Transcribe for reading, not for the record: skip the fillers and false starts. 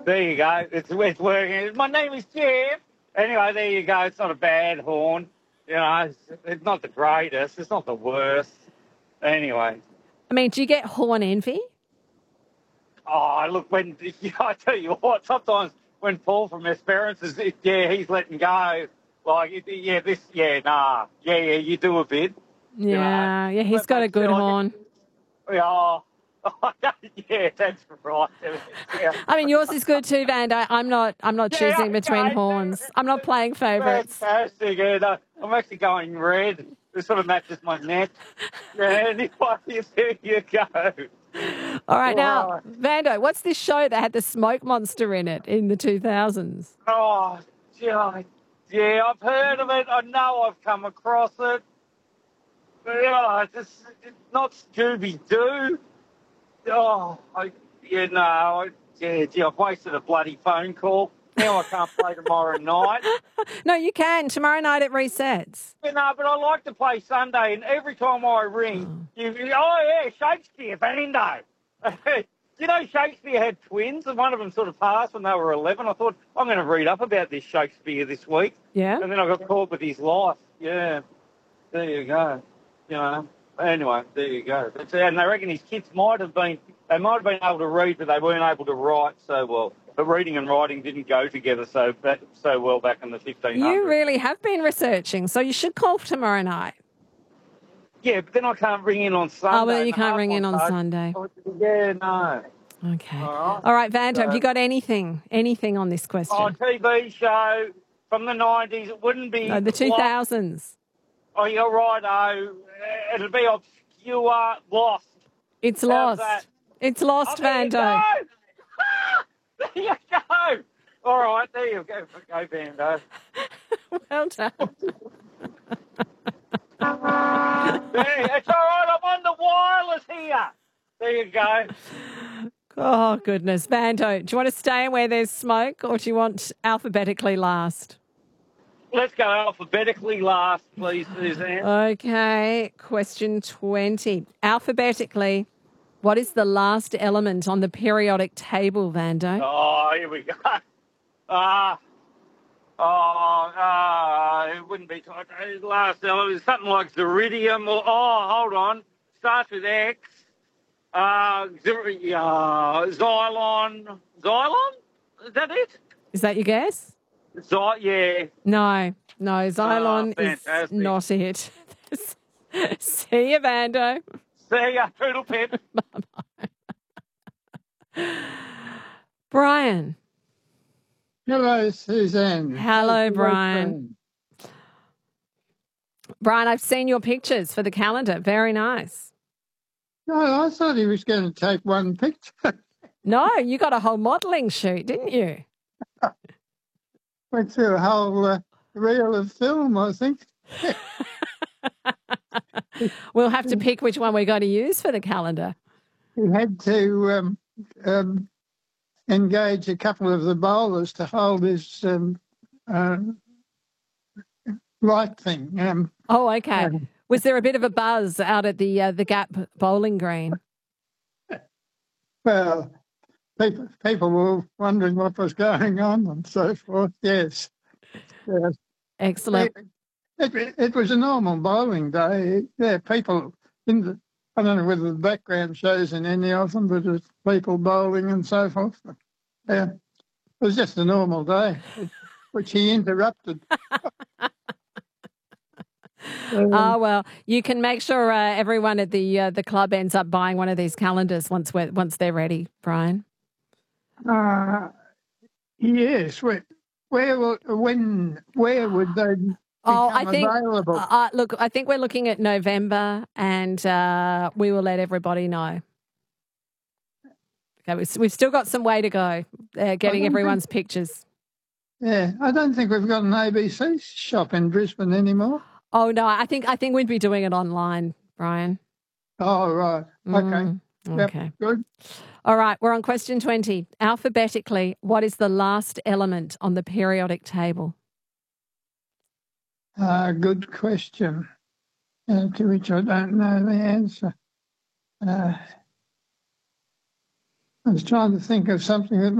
There you go. It's working. My name is Jeff. Anyway, there you go. It's not a bad horn. You know, it's not the greatest. It's not the worst. Anyway. I mean, do you get horn envy? Oh, look, I tell you what, sometimes when Paul from Esperance is, he's letting go. Like, you do a bit. Yeah, yeah, he's got a good horn. Yeah. Yeah, that's right. Yeah. I mean, yours is good too, Vando. I'm not choosing between horns. I'm not playing favourites. Fantastic. Yeah, I'm actually going red. It sort of matches my neck. Yeah, anyway, there you go. All right, now, Vando, what's this show that had the smoke monster in it in the 2000s? Oh, yeah, I've heard of it. I know I've come across it. But, it's not Scooby-Doo. Oh, I've wasted a bloody phone call. Now I can't play tomorrow night. No, you can. Tomorrow night it resets. Yeah, no, but I like to play Sunday, and every time I ring, Shakespeare, Vando. You know, Shakespeare had twins, and one of them sort of passed when they were 11. I thought, I'm going to read up about this Shakespeare this week. Yeah. And then I got caught with his life. Yeah. There you go. You know. Anyway, there you go. And they reckon his kids might have been able to read, but they weren't able to write so well. But reading and writing didn't go together so well back in the 1500s. You really have been researching, so you should call tomorrow night. Yeah, but then I can't ring in on Sunday. Oh, well, you can't ring in on Sunday. Yeah, no. Okay. All right, Vando, have you got anything on this question? Oh, TV show from the 90s. It wouldn't be... No, the 2000s. Oh, you're right. Oh, it'll be obscure, Lost. It's Lost. It's Lost, Vando. There you go. All right, there you go. Go, Vando. Well done. It's all right. I'm on the wireless here. There you go. Oh, goodness. Vando, do you want to stay where there's smoke or do you want alphabetically last? Let's go alphabetically last, please, Suzanne. Okay. Question 20. Alphabetically, what is the last element on the periodic table, Vando? Oh, here we go. It wouldn't be last element. Something like Ziridium or, hold on. Starts with X. Xylon. Xylon? Is that it? Is that your guess? Yeah. No, Xylon is not it. See you, Vando. See ya, Poodle Pip. Bye-bye. Brian. Hello, Suzanne. Hello, Brian. Brian, I've seen your pictures for the calendar. Very nice. No, I thought he was going to take one picture. No, you got a whole modelling shoot, didn't you? Went through a whole reel of film, I think. We'll have to pick which one we're going to use for the calendar. He had to engage a couple of the bowlers to hold his light thing. Oh, okay. Was there a bit of a buzz out at the Gap bowling green? Well, people were wondering what was going on and so forth. Yes. Excellent. It was a normal bowling day. Yeah, people I don't know whether the background shows in any of them, but it's people bowling and so forth. Yeah, it was just a normal day, which he interrupted. Well, you can make sure everyone at the club ends up buying one of these calendars once they're ready, Brian. Yes. Where would they become available? Look, I think we're looking at November, and we will let everybody know. Okay, we've still got some way to go getting everyone's pictures. Yeah, I don't think we've got an ABC shop in Brisbane anymore. Oh no, I think we'd be doing it online, Brian. Oh right, okay, okay, yep, good. All right, we're on question 20. Alphabetically, what is the last element on the periodic table? Good question, to which I don't know the answer. I was trying to think of something that